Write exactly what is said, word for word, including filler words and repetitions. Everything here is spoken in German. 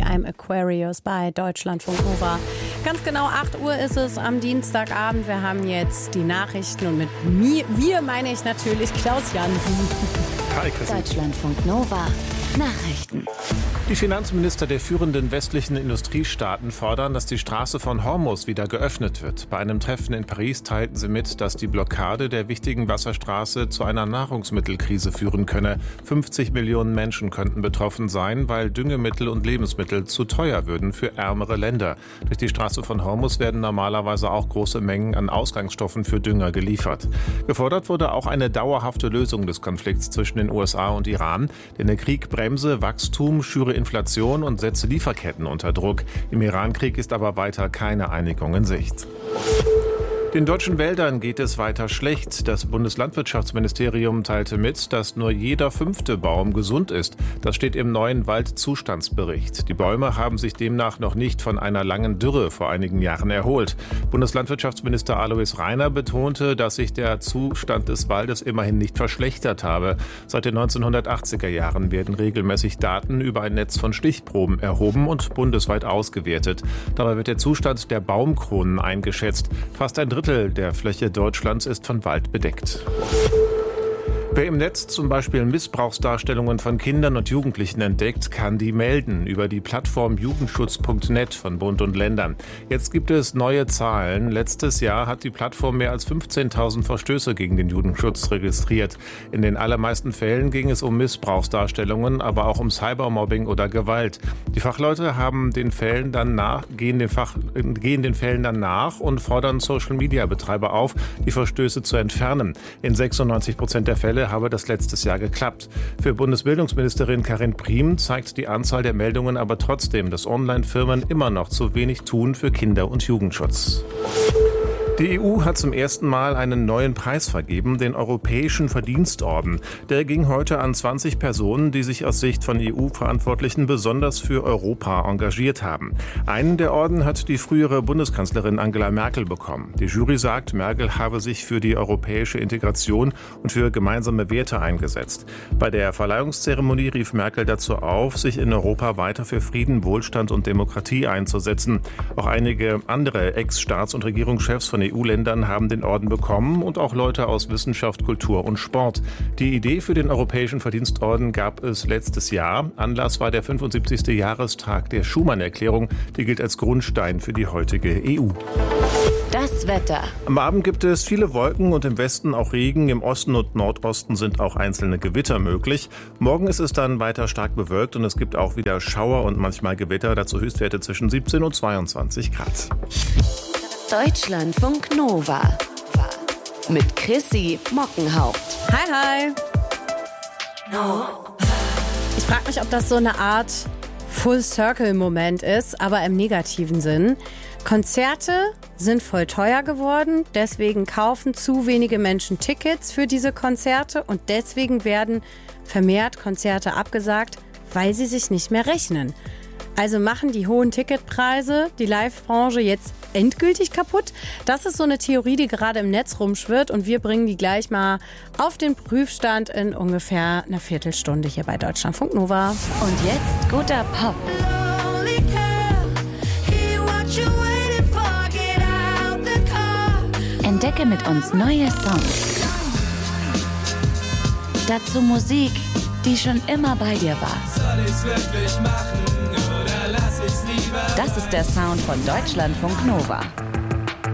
I'm Aquarius bei Deutschlandfunk Nova. Ganz genau acht Uhr ist es am Dienstagabend. Wir haben jetzt die Nachrichten und mit mir, wir meine ich natürlich Klaus Jansen. Hi, Chrissy. Deutschlandfunk Nova. Nachrichten. Die Finanzminister der führenden westlichen Industriestaaten fordern, dass die Straße von Hormuz wieder geöffnet wird. Bei einem Treffen in Paris teilten sie mit, dass die Blockade der wichtigen Wasserstraße zu einer Nahrungsmittelkrise führen könne. fünfzig Millionen Menschen könnten betroffen sein, weil Düngemittel und Lebensmittel zu teuer würden für ärmere Länder. Durch die Straße von Hormuz werden normalerweise auch große Mengen an Ausgangsstoffen für Dünger geliefert. Gefordert wurde auch eine dauerhafte Lösung des Konflikts zwischen den U S A und Iran, denn der Krieg bremse Wachstum, schüre Inflation und setze Lieferketten unter Druck. Im Iran-Krieg ist aber weiter keine Einigung in Sicht. Den deutschen Wäldern geht es weiter schlecht. Das Bundeslandwirtschaftsministerium teilte mit, dass nur jeder fünfte Baum gesund ist. Das steht im neuen Waldzustandsbericht. Die Bäume haben sich demnach noch nicht von einer langen Dürre vor einigen Jahren erholt. Bundeslandwirtschaftsminister Alois Rainer betonte, dass sich der Zustand des Waldes immerhin nicht verschlechtert habe. Seit den neunzehnhundertachtziger Jahren werden regelmäßig Daten über ein Netz von Stichproben erhoben und bundesweit ausgewertet. Dabei wird der Zustand der Baumkronen eingeschätzt. Fast ein Drittel der Fläche Deutschlands ist von Wald bedeckt. Wer im Netz zum Beispiel Missbrauchsdarstellungen von Kindern und Jugendlichen entdeckt, kann die melden über die Plattform jugendschutz punkt net von Bund und Ländern. Jetzt gibt es neue Zahlen. Letztes Jahr hat die Plattform mehr als fünfzehntausend Verstöße gegen den Jugendschutz registriert. In den allermeisten Fällen ging es um Missbrauchsdarstellungen, aber auch um Cybermobbing oder Gewalt. Die Fachleute haben den Fällen dann nach, gehen, den Fach, gehen den Fällen dann nach und fordern Social-Media-Betreiber auf, die Verstöße zu entfernen. In sechsundneunzig Prozent der Fälle habe das letztes Jahr geklappt. Für Bundesbildungsministerin Karin Priem zeigt die Anzahl der Meldungen aber trotzdem, dass Online-Firmen immer noch zu wenig tun für Kinder- und Jugendschutz. Die E U hat zum ersten Mal einen neuen Preis vergeben, den Europäischen Verdienstorden. Der ging heute an zwanzig Personen, die sich aus Sicht von E U-Verantwortlichen besonders für Europa engagiert haben. Einen der Orden hat die frühere Bundeskanzlerin Angela Merkel bekommen. Die Jury sagt, Merkel habe sich für die europäische Integration und für gemeinsame Werte eingesetzt. Bei der Verleihungszeremonie rief Merkel dazu auf, sich in Europa weiter für Frieden, Wohlstand und Demokratie einzusetzen. Auch einige andere Ex-Staats- und Regierungschefs von E U-Ländern haben den Orden bekommen und auch Leute aus Wissenschaft, Kultur und Sport. Die Idee für den Europäischen Verdienstorden gab es letztes Jahr. Anlass war der fünfundsiebzigste Jahrestag der Schuman-Erklärung. Die gilt als Grundstein für die heutige E U. Das Wetter. Am Abend gibt es viele Wolken und im Westen auch Regen. Im Osten und Nordosten sind auch einzelne Gewitter möglich. Morgen ist es dann weiter stark bewölkt und es gibt auch wieder Schauer und manchmal Gewitter. Dazu Höchstwerte zwischen siebzehn und zweiundzwanzig Grad. Deutschlandfunk Nova mit Chrissy Mockenhaupt. Hi, hi. Ich frage mich, ob das so eine Art Full-Circle-Moment ist, aber im negativen Sinn. Konzerte sind voll teuer geworden, deswegen kaufen zu wenige Menschen Tickets für diese Konzerte und deswegen werden vermehrt Konzerte abgesagt, weil sie sich nicht mehr rechnen. Also machen die hohen Ticketpreise die Live-Branche jetzt endgültig kaputt? Das ist so eine Theorie, die gerade im Netz rumschwirrt und wir bringen die gleich mal auf den Prüfstand in ungefähr einer Viertelstunde hier bei Deutschlandfunk Nova. Und jetzt guter Pop. Entdecke mit uns neue Songs. Dazu Musik, die schon immer bei dir war. Soll ich's wirklich machen oder lass ich's lieber? Das ist der Sound von Deutschlandfunk Nova.